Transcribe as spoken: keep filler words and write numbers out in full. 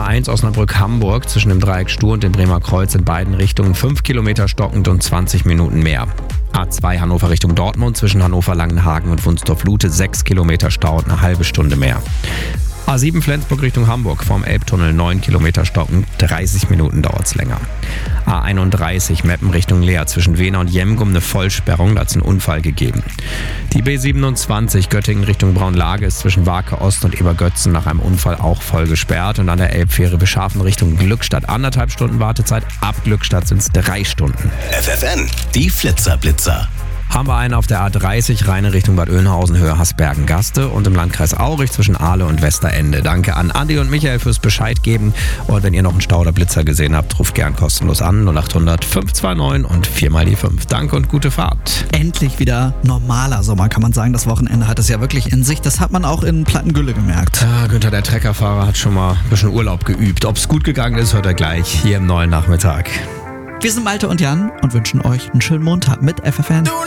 eins Osnabrück-Hamburg zwischen dem Dreieck Stur und dem Bremer Kreuz in beiden Richtungen fünf Kilometer stockend und zwanzig Minuten mehr. A zwei Hannover Richtung Dortmund zwischen Hannover-Langenhagen und Wunsdorf-Lute sechs Kilometer Stau und eine halbe Stunde mehr. A sieben Flensburg Richtung Hamburg vorm Elbtunnel neun Kilometer stockend, dreißig Minuten dauert's länger. A einunddreißig Meppen Richtung Leer zwischen Wehner und Jemgum eine Vollsperrung, da hat's einen Unfall gegeben. Die B siebenundzwanzig Göttingen Richtung Braunlage ist zwischen Warke Ost und Ebergötzen nach einem Unfall auch voll gesperrt und an der Elbfähre Beschafen Richtung Glückstadt anderthalb Stunden Wartezeit, ab Glückstadt sind's drei Stunden. F F N, die Flitzer-Blitzer. Haben wir einen auf der A dreißig Reine Richtung Bad Oeynhausen, Höhe Hasbergen-Gaste und im Landkreis Aurich zwischen Ahle und Westerende. Danke an Andi und Michael fürs Bescheid geben. Und wenn ihr noch einen Stau oder Blitzer gesehen habt, ruft gern kostenlos an null acht hundert fünf zwei neun und vier mal die fünf. Danke und gute Fahrt. Endlich wieder normaler Sommer, kann man sagen. Das Wochenende hat es ja wirklich in sich. Das hat man auch in Plattengülle gemerkt. Ja, Günther, der Treckerfahrer, hat schon mal ein bisschen Urlaub geübt. Ob es gut gegangen ist, hört er gleich hier im neuen Nachmittag. Wir sind Malte und Jan und wünschen euch einen schönen Montag mit F F N.